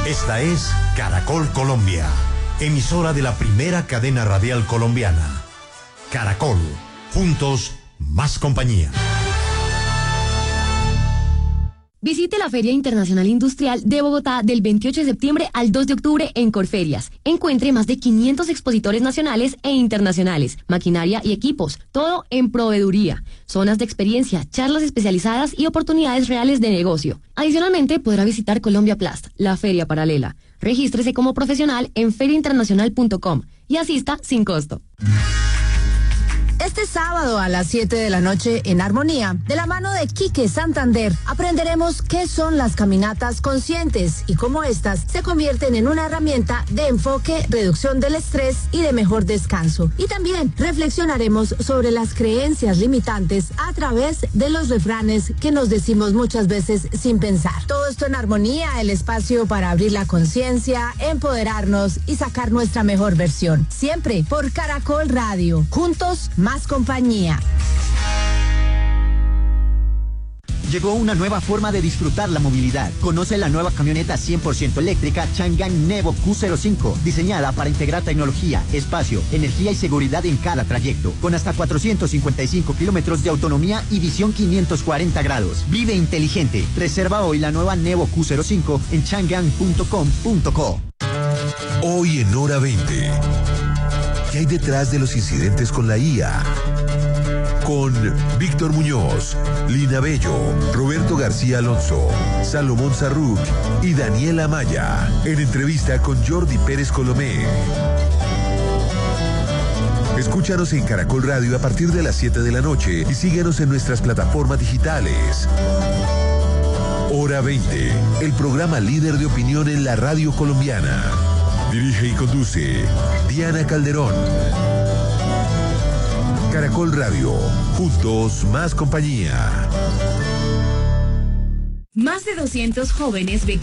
Esta es Caracol Colombia, emisora de la primera cadena radial colombiana. Caracol, juntos, más compañía. Visite la Feria Internacional Industrial de Bogotá del 28 de septiembre al 2 de octubre en Corferias. Encuentre más de 500 expositores nacionales e internacionales, maquinaria y equipos, todo en proveeduría, zonas de experiencia, charlas especializadas y oportunidades reales de negocio. Adicionalmente, podrá visitar Colombia Plast, la feria paralela. Regístrese como profesional en feriainternacional.com y asista sin costo. Este sábado a las 7 de la noche en Armonía, de la mano de Quique Santander, aprenderemos qué son las caminatas conscientes y cómo estas se convierten en una herramienta de enfoque, reducción del estrés y de mejor descanso. Y también reflexionaremos sobre las creencias limitantes a través de los refranes que nos decimos muchas veces sin pensar. Todo esto en Armonía, el espacio para abrir la conciencia, empoderarnos y sacar nuestra mejor versión. Siempre por Caracol Radio. Juntos, más compañía. Llegó una nueva forma de disfrutar la movilidad. Conoce la nueva camioneta 100% eléctrica Changan Nevo Q05, diseñada para integrar tecnología, espacio, energía y seguridad en cada trayecto, con hasta 455 kilómetros de autonomía y visión 540 grados. Vive inteligente. Reserva hoy la nueva Nevo Q05 en changan.com.co. Hoy en Hora 20. ¿Qué hay detrás de los incidentes con la IA? Con Víctor Muñoz, Lina Bello, Roberto García Alonso, Salomón Zarruch y Daniela Maya. En entrevista con Jordi Pérez Colomé. Escúchanos en Caracol Radio a partir de las 7 de la noche y síguenos en nuestras plataformas digitales. Hora 20, el programa líder de opinión en la radio colombiana. Dirige y conduce Diana Calderón. Caracol Radio, juntos más compañía. Más de 200 jóvenes